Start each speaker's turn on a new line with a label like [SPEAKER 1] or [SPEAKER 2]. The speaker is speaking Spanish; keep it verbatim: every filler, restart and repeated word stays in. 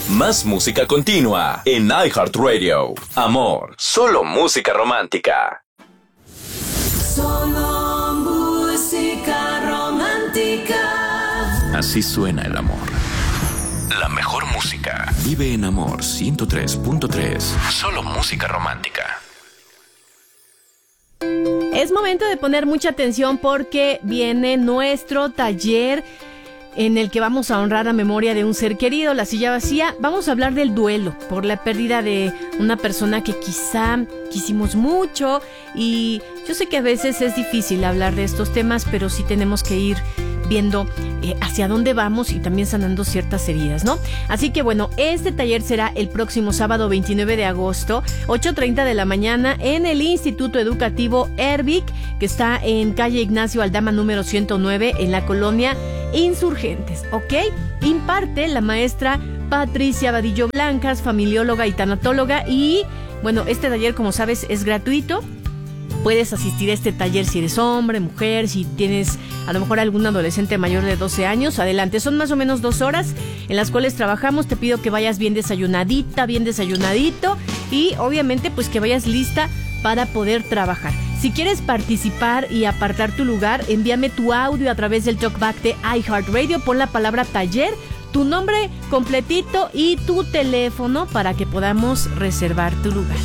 [SPEAKER 1] Más música continua en iHeartRadio. Amor, solo música romántica.
[SPEAKER 2] Solo música romántica.
[SPEAKER 1] Así suena el amor. La mejor música. Vive en Amor ciento tres punto tres. Solo música romántica.
[SPEAKER 3] Es momento de poner mucha atención porque viene nuestro taller en el que vamos a honrar la memoria de un ser querido, la silla vacía. Vamos a hablar del duelo por la pérdida de una persona que quizá quisimos mucho, y yo sé que a veces es difícil hablar de estos temas, pero sí tenemos que ir viendo eh, hacia dónde vamos y también sanando ciertas heridas, ¿no? Así que bueno, este taller será el próximo sábado veintinueve de agosto, ocho treinta de la mañana, en el Instituto Educativo Ervic, que está en calle Ignacio Aldama número ciento nueve, en la colonia Insurgentes, ¿ok? Imparte la maestra Patricia Vadillo Blancas, familióloga y tanatóloga, y bueno, este taller, como sabes, es gratuito. Puedes asistir a este taller si eres hombre, mujer, si tienes a lo mejor algún adolescente mayor de doce años. Adelante, son más o menos dos horas en las cuales trabajamos. Te pido que vayas bien desayunadita, bien desayunadito, y obviamente pues que vayas lista para poder trabajar. Si quieres participar y apartar tu lugar, envíame tu audio a través del talkback de iHeartRadio. Pon la palabra taller, tu nombre completito y tu teléfono para que podamos reservar tu lugar.